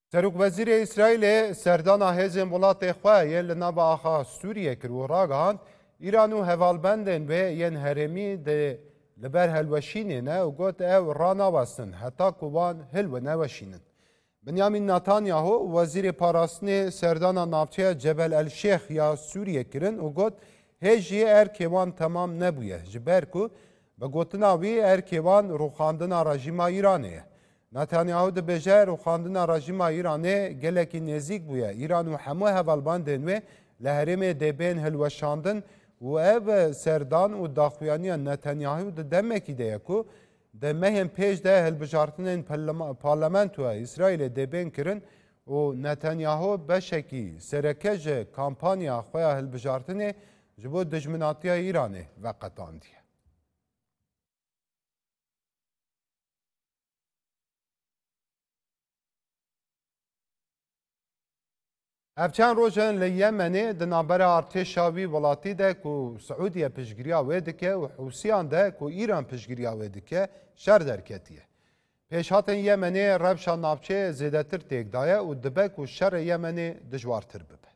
سروک وزیر اسرائیل سردانا هزم ولات خواه ل نبا آخا سوریه کرو راگاند ایران و هوالبندن و ین هرمی ده لبر هلوشینه نه و گوت او رانا وستن حتی کوبان هلو نوشینن. بنیامین نتانیاهو وزیر پاراستنی سردانا نافچه جبل الشیخ یا سوریه کرن و گوت هجی ارکیوان تمام نبویه جبر کو به گوتناوی ارکیوان روخاندنا رژیم ایرانه. نتانیاهو ده بجه روخاندنا رژیم ایرانه گلکی نزیک بویه. ایران و همه هوالباندن و لحرم دبین هلوشاندن و او سردان و داخویانی نتانیاهو ده دمکی ده کو ده مهم پیش ده هلبجارتن پارلمانتو اسرائیل دبین کرن و نتانیاهو بشکی سرکج کامپانیا خواه هلبجارتن جبو دجمناتی ایرانه و قطاندیه. افچان روزن لیمنی دنبال ارتشاوی ولاتی ده کو سعودیه پشگیریا ودکه و حوثیان ده کو ایران پشگیریا ودکه شر درکتیه. پیشهاتن یمنی ربشان نافچه زیادتر تکدایه و دبک و شر یمنی دجوارتر ببه.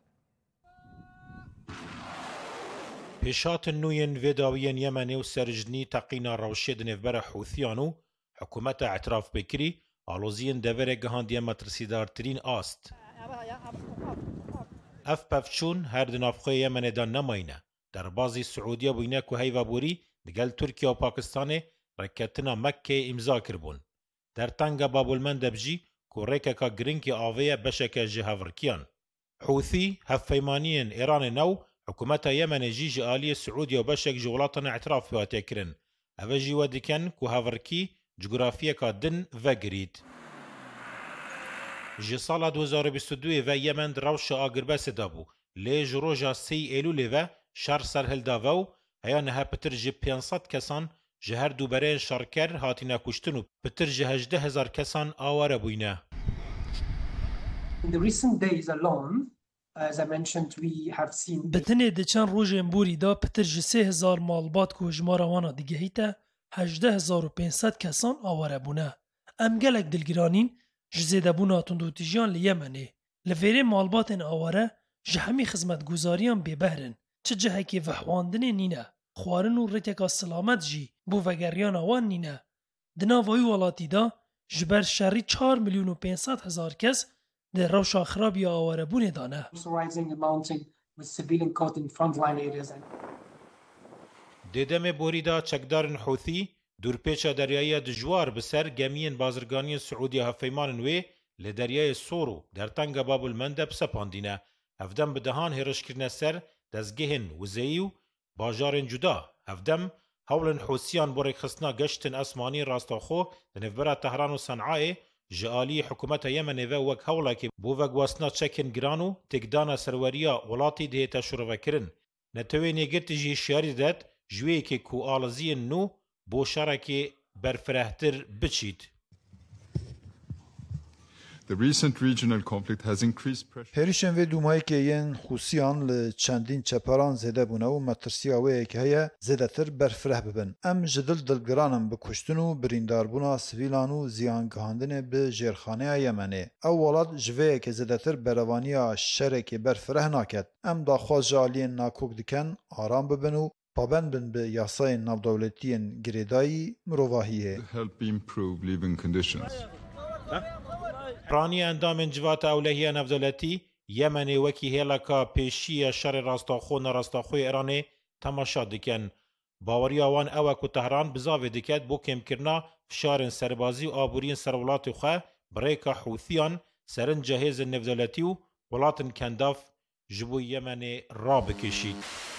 پیشهاتن نوین وداوین یمنی و سرجنی تقینا روشید نفبر حوثیانو حکومت اعتراف بکری آلوزین دوره گهاندیه مترسیدارترین آست. اف پفچون هر دنافخوی یمن دان نماینه در بازی سعودیه بوینه که هیوا بوری دگل ترکیه و پاکستان رکتنا مکه امضا کربون. در تنگ بابولمند بجی که ریکه گرینکی آویه بشکه جهاورکیان. حوثی هفیمانین ایران نو حکومت یمن جیج آلی سعودیه و بشک جولاتن اعتراف و تکرن. اوه جیوه دکن که هاورکی جغرافیه که دن و گرید. جی سال 2022 و یمن روش آگربس دابو لی جروجا 3 ایلول و شهر سرهل داوو هیا نه پتر جی 500 کسان جهر دوباره شارکر هاتینا کشتن و پتر جی 18,000 کسان آواره بوینه. In the recent days alone, as I mentioned, we have seen بتنه ده چند روژن بوری دا پتر جی 3,000 مالبات که جماره وانا دیگه هیتا 18,500 کسان آواره بونه. ام گلک دلگرانین جزیده بونا تندوتیجان لیمنه. لفیره مالباتن آواره جهمی خدمت گزاریان ببهرن. چه جهه که وحواندن نینه. خوارن و رتکا سلامت جی بو وگریان آوان نینه. دناوی ولاتی دا جبر شری 4,500,000 کس در روشا خرابی آواره بونه دانه. دیدم بوریدا چکدارن حوثی دورپیچا دریایی دجوار بسر گمین بازرگانی سعودی هفیمان وی لدریای سورو در تنگ باب المندب سپاندینه هفدم بدهان هرش کرنه سر دزگهن وزیو باجارن جدا هفدم هولن حوثیان بورک خسنا گشتن اسمانی راستاخو دنفبرا تهران و صنعای جالی حکومت یمن و وک هولا که بو وگواسنا چکن گرانو تکدانا سروریا ولاتی دیتا شروع کرن نتوی نگرت جی شیاری داد جوی که کو آلزی نو بو شرکه برفرهتر بچید. The recent regional conflict has increased pressure. هریشن و دومایی که ین خوسیان لچندین چپران زده بونه و مترسیاوی که هیا زده تر برفره ببن. ام جدل دلگرانم بکشتن و بریندار بونا سویلان و زیانگهاندن به جرخانه یمنه. اولاد جوه که زده تر بروانی شرک برفره ناکد. ام داخواز جالین ناکوک دکن آرام ببن و پابند بن به یاسای نافدولتیین گریدایی مروواهیه. Help improve living conditions. رانی اندام انجوات اولهی نافدولتی یمن وکی هیلکا پیشی شر راستاخو نراستاخو ایرانی تماشا دکن. باوری آوان اوه که تهران بزاوی دکد بو کم کرنا فشارن سربازی و آبورین سرولات خواه بریکا حوثیان سرن جهیز نافدولتی و ولاتن کنداف جبو یمن را بکشید.